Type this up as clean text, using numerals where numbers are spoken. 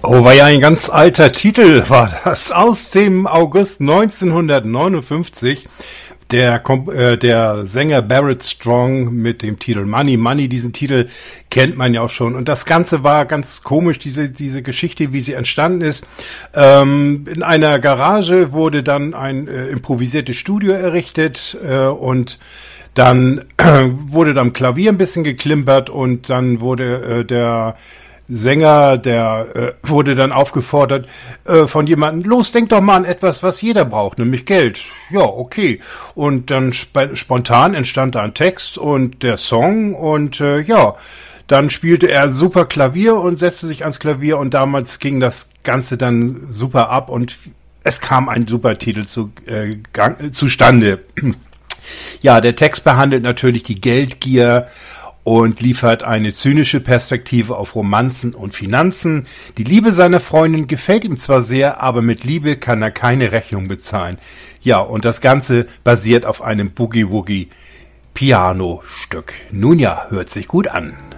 Oh, war ja ein ganz alter Titel, war das, aus dem August 1959. Der Sänger Barrett Strong mit dem Titel Money, Money, diesen Titel kennt man ja auch schon. Und das Ganze war ganz komisch, diese Geschichte, wie sie entstanden ist. In einer Garage wurde dann ein improvisiertes Studio errichtet und dann wurde da am Klavier ein bisschen geklimpert und dann wurde der Sänger, der wurde dann aufgefordert von jemandem, los, denk doch mal an etwas, was jeder braucht, nämlich Geld. Ja, okay. Und dann spontan entstand da ein Text und der Song und dann spielte er super Klavier und setzte sich ans Klavier und damals ging das Ganze dann super ab und es kam ein super Titel zustande. Ja, der Text behandelt natürlich die Geldgier und liefert eine zynische Perspektive auf Romanzen und Finanzen. Die Liebe seiner Freundin gefällt ihm zwar sehr, aber mit Liebe kann er keine Rechnung bezahlen. Ja, und das Ganze basiert auf einem Boogie-Woogie-Piano-Stück. Nun ja, hört sich gut an.